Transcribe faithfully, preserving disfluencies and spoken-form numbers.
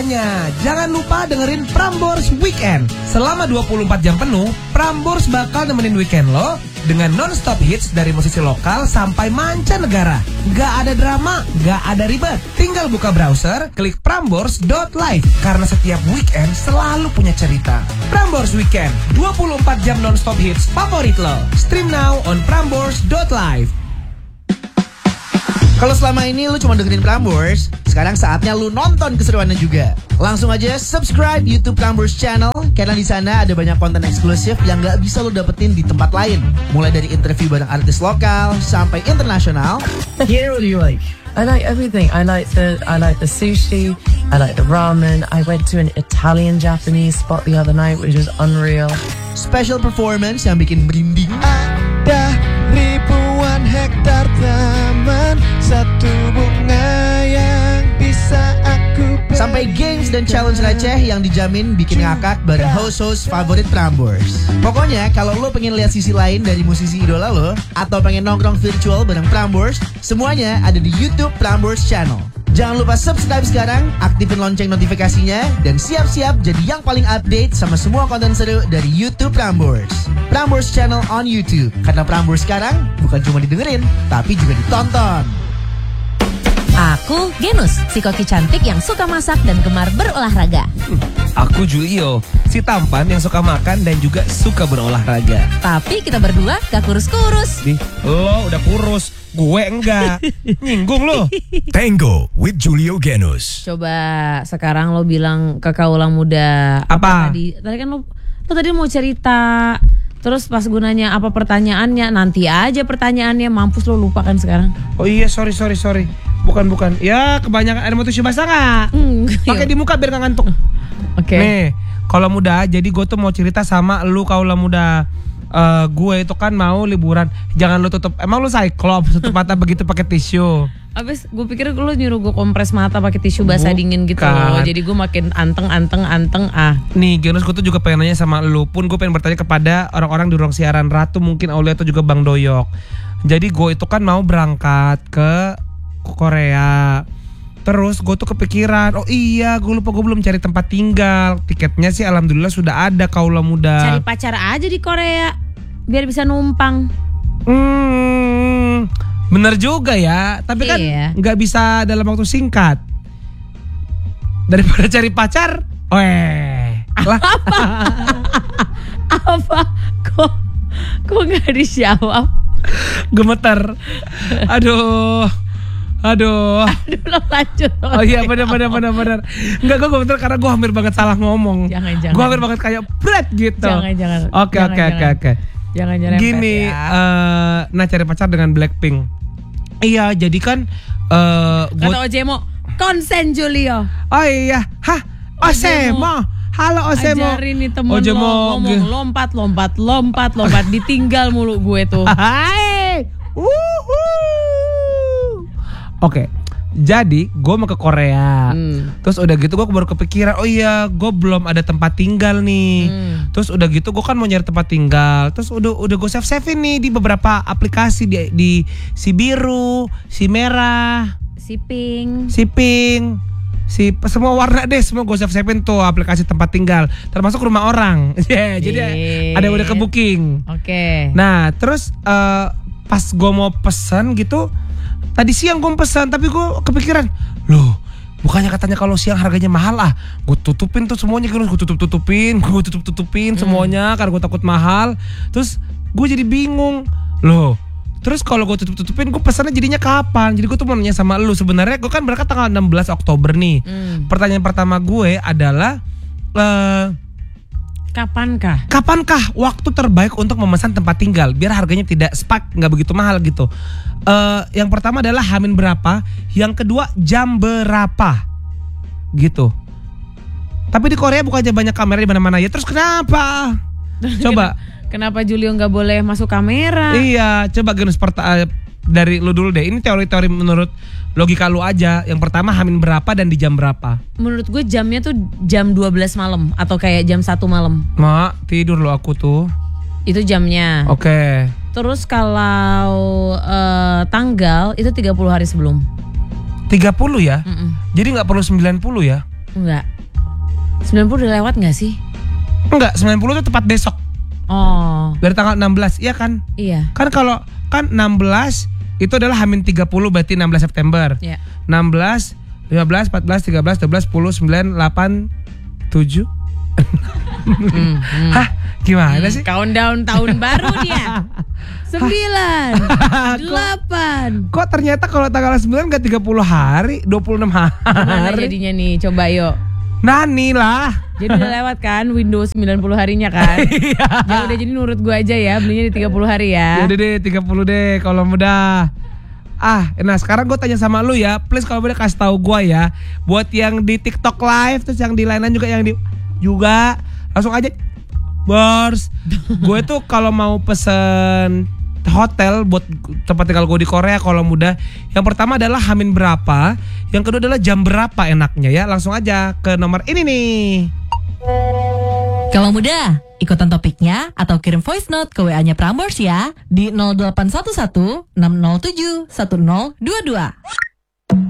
Makanya jangan lupa dengerin Prambors Weekend. Selama dua puluh empat jam penuh, Prambors bakal nemenin weekend lo dengan non-stop hits dari musisi lokal sampai mancanegara. Gak ada drama, gak ada ribet. Tinggal buka browser, klik prambors dot live. Karena setiap weekend selalu punya cerita. Prambors Weekend, dua puluh empat jam non-stop hits favorit lo. Stream now on prambors dot live. Kalau selama ini lu cuma dengerin Prambors, sekarang saatnya lu nonton keseruannya juga. Langsung aja subscribe YouTube Prambors Channel, karena di sana ada banyak konten eksklusif yang gak bisa lu dapetin di tempat lain. Mulai dari interview bareng artis lokal sampai internasional. Yeah, what do you like? I like everything. I like the I like the sushi. I like the ramen. I went to an Italian Japanese spot the other night, which was unreal. Special performance yang bikin merinding. Ada ribuan hektar taman, satu bunga yang bisa aku beli. Sampai games dan challenge receh yang dijamin bikin ngakak bareng host-host favorit Prambors. Pokoknya kalau lo pengen lihat sisi lain dari musisi idola lo, atau pengen nongkrong virtual bareng Prambors, semuanya ada di YouTube Prambors Channel. Jangan lupa subscribe sekarang, aktifin lonceng notifikasinya, dan siap-siap jadi yang paling update sama semua konten seru dari YouTube Prambors. Prambors Channel on YouTube. Karena Prambors sekarang bukan cuma didengerin, tapi juga ditonton. Aku Genus, si koki cantik yang suka masak dan gemar berolahraga. Aku Julio, si tampan yang suka makan dan juga suka berolahraga. Tapi kita berdua gak kurus-kurus. Di, lo udah kurus, gue enggak. Nyinggung lo. Tango with Julio Genus. Coba sekarang lo bilang ke kaulang muda. Apa? Tadi, tadi kan lo, lo tadi mau cerita. Terus pas gunanya apa pertanyaannya, nanti aja pertanyaannya, mampus lo lupa kan sekarang. Oh iya, sorry sorry sorry. Bukan bukan. Ya kebanyakan air tisu basah nggak? Mm, Pakai di muka biar nggak ngantuk. Oke. Okay. Nih, kalau muda, jadi gue tuh mau cerita sama lu kaulah muda. Uh, gue itu kan mau liburan. Jangan lu tutup. Emang lu cyclops tutup mata begitu pakai tisu? Abis gue pikir lu nyuruh gue kompres mata pakai tisu basah Bukan. dingin gitu loh. Jadi gue makin anteng anteng anteng ah. Nih Genus, gue tuh juga pengen nanya sama lu. Pun gue pengen bertanya kepada orang-orang di ruang siaran, Ratu mungkin, Aulia atau juga Bang Doyok. Jadi gue itu kan mau berangkat ke Korea. Terus gue tuh kepikiran, oh iya gue lupa gue belum cari tempat tinggal. Tiketnya sih alhamdulillah sudah ada kaulah muda. Cari pacar aja di Korea biar bisa numpang. Hmm, bener juga ya. Tapi kan iya, nggak bisa dalam waktu singkat. Daripada cari pacar, weh lah. Apa? Apa? Kok kok nggak dijawab? Gemeter. Aduh. Aduh. Aduh, lo lanjut. Oh iya benar benar benar benar. Enggak, gue gemeter karena gue hampir banget salah ngomong. Jangan jangan. Gue hampir banget kayak berat gitu. Jangan jangan. Oke Jangan, oke oke jangan. oke. Jangan nyerempet Gini, ya. eh, nah cari pacar dengan Blackpink. Iya, jadi kan eh gue Kata Ojemo, konsen Julio. Oh iya, hah, Osemo. Halo Osemo. Ajarin nih temen Ojemo, lo ngomong ge- lompat lompat lompat lompat ditinggal mulu gue tuh. Hai. Wuhu. Oke. Jadi gue mau ke Korea. Hmm. Terus udah gitu gue baru kepikiran, oh iya gue belum ada tempat tinggal nih. Hmm. Terus udah gitu gue kan mau nyari tempat tinggal. Terus udah udah gue save save nih di beberapa aplikasi, di, di si biru, si merah, Si pink. si pink, si semua warna deh, semua gue save savein tuh aplikasi tempat tinggal, termasuk rumah orang. Yeah, jadi Yeay. ada udah ke booking. Oke. Nah terus uh, pas gue mau pesan gitu, tadi siang gue pesan, tapi gue kepikiran, loh bukannya katanya kalau siang harganya mahal ah, gue tutupin tuh semuanya, gue tutup tutupin, gue tutup tutupin Hmm. semuanya karena gue takut mahal. Terus gue jadi bingung, loh. Terus kalau gue tutup tutupin, gue pesannya jadinya kapan? Jadi gue tuh mau nanya sama lu, sebenarnya gue kan berangkat tanggal enam belas Oktober nih. Hmm. Pertanyaan pertama gue adalah, uh, Kapankah? kapankah waktu terbaik untuk memesan tempat tinggal biar harganya tidak spike, nggak begitu mahal gitu? Uh, yang pertama adalah hamin berapa, yang kedua jam berapa, gitu. Tapi di Korea bukan aja banyak kamera di mana-mana ya. Terus kenapa? Coba. Kenapa Julio nggak boleh masuk kamera? Iya, coba Genus perta- dari lu dulu deh. Ini teori-teori menurut logika lu aja. Yang pertama hamin berapa dan di jam berapa? Menurut gue jamnya tuh jam dua belas malam atau kayak jam satu malam. Mak, tidur lo aku tuh. Itu jamnya. Oke. Terus kalau eh, tanggal itu tiga puluh hari sebelum. tiga puluh ya? Mm-mm. Jadi nggak perlu sembilan puluh ya? Enggak. sembilan puluh udah lewat gak sih? Enggak, sembilan puluh itu tepat besok. Oh. Dari tanggal enam belas, iya kan? Iya. Kan kalau kan enam belas itu adalah Hamin tiga puluh berarti enam belas September. Iya. enam belas, lima belas, empat belas, tiga belas, dua belas, sepuluh, sembilan, delapan, tujuh. Hmm, hmm. Hah? Gimana Hmm, sih? countdown tahun baru dia. Sembilan, delapan. Kok ternyata kalau tanggal sembilan gak tiga puluh hari, dua puluh enam Gimana hari. jadinya nih? Coba yuk. Nani lah. Jadi udah lewat kan Windows sembilan puluh harinya kan? Ya udah, jadi nurut gua aja ya, belinya di tiga puluh hari ya. Ya udah deh tiga puluh deh kalau mudah. Ah, nah sekarang gue tanya sama lu ya, please kalau boleh kasih tahu gue ya, buat yang di TikTok live terus yang di lainnya juga yang di juga langsung aja Bors. Gue tuh kalau mau pesen hotel buat tempat tinggal gue di Korea kalau mudah, yang pertama adalah Hamin berapa, yang kedua adalah jam berapa enaknya ya. Langsung aja ke nomor ini nih. Kalau mudah, ikutan topiknya atau kirim voice note ke W A-nya Prambors ya di nol delapan satu satu enam nol tujuh satu nol dua dua.